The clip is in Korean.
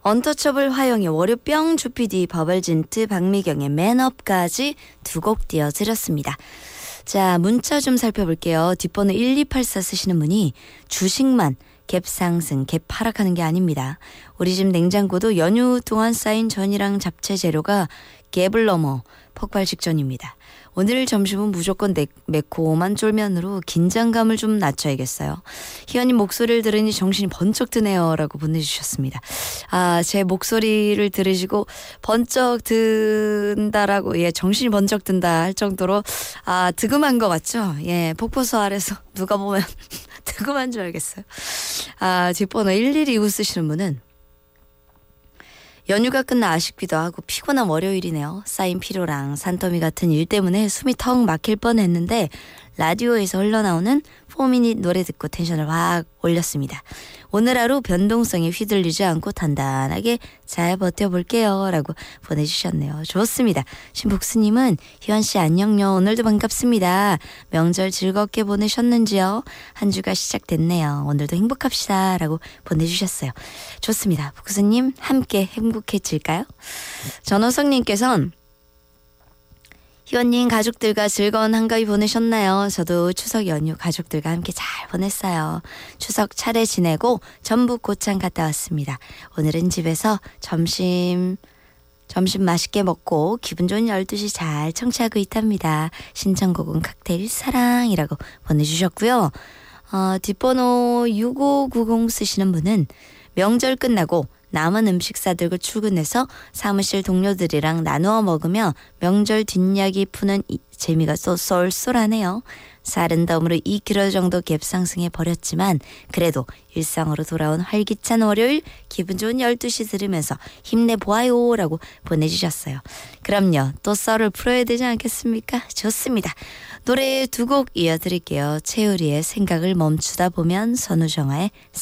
언터처블 화영의 월요병, 주피디 버벌진트 박미경의 맨업까지 두 곡 띄워드렸습니다. 자, 문자 좀 살펴볼게요. 뒷번호 1284 쓰시는 분이 주식만 갭 상승, 갭 하락하는 게 아닙니다. 우리 집 냉장고도 연휴 동안 쌓인 전이랑 잡채 재료가 갭을 넘어 폭발 직전입니다. 오늘 점심은 무조건 매콤한 쫄면으로 긴장감을 좀 낮춰야겠어요. 희연님 목소리를 들으니 정신이 번쩍 드네요 라고 보내주셨습니다. 제 목소리를 들으시고 번쩍 든다라고, 정신이 번쩍 든다 할 정도로 득음한 것 같죠? 폭포수 아래서 누가 보면 득음한 줄 알겠어요. 뒷번호 112 쓰시는 분은 연휴가 끝나 아쉽기도 하고 피곤한 월요일이네요. 쌓인 피로랑 산더미 같은 일 때문에 숨이 턱 막힐 뻔했는데 라디오에서 흘러나오는 4미닛 노래 듣고 텐션을 확 올렸습니다. 오늘 하루 변동성에 휘둘리지 않고 단단하게 잘 버텨볼게요 라고 보내주셨네요. 좋습니다. 신복수님은 희원씨 안녕요. 오늘도 반갑습니다. 명절 즐겁게 보내셨는지요? 한 주가 시작됐네요. 오늘도 행복합시다 라고 보내주셨어요. 좋습니다. 복수님 함께 행복해질까요? 전호성님께서는 희원님 가족들과 즐거운 한가위 보내셨나요? 저도 추석 연휴 가족들과 함께 잘 보냈어요. 추석 차례 지내고 전북 고창 갔다 왔습니다. 오늘은 집에서 점심 맛있게 먹고 기분 좋은 12시 잘 청취하고 있답니다. 신청곡은 칵테일 사랑이라고 보내주셨고요. 뒷번호 6590 쓰시는 분은 명절 끝나고 남은 음식 싸들고 출근해서 사무실 동료들이랑 나누어 먹으며 명절 뒷이야기 푸는 재미가 쏠쏠하네요. 살은 덤으로 2kg 정도 갭 상승해 버렸지만 그래도 일상으로 돌아온 활기찬 월요일 기분 좋은 12시 들으면서 힘내보아요 라고 보내주셨어요. 그럼요. 또 썰을 풀어야 되지 않겠습니까? 좋습니다. 노래 두 곡 이어드릴게요. 채우리의 생각을 멈추다 보면, 선우정아의